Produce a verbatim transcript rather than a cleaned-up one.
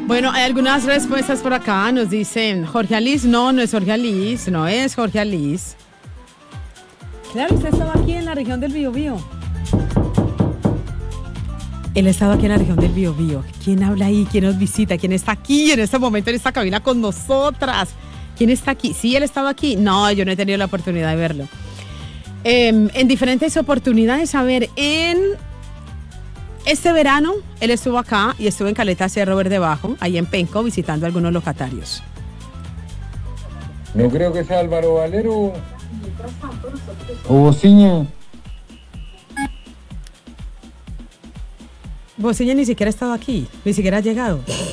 Bueno, hay algunas respuestas por acá. Nos dicen Jorge Alís. No, no es Jorge Alís. No es Jorge Alís. Claro, usted estaba aquí en la región del Biobío. Él estaba aquí en la región del Biobío. ¿Quién habla ahí? ¿Quién nos visita? ¿Quién está aquí en este momento en esta cabina con nosotras? ¿Quién está aquí? ¿Sí, él estaba aquí? No, yo no he tenido la oportunidad de verlo. Eh, en diferentes oportunidades, a ver, en este verano él estuvo acá y estuvo en Caleta Cerro Verde Bajo, ahí en Penco, visitando a algunos locatarios. No creo que sea Álvaro Valero o Bociña. Bociña ni siquiera ha estado aquí, ni siquiera ha llegado.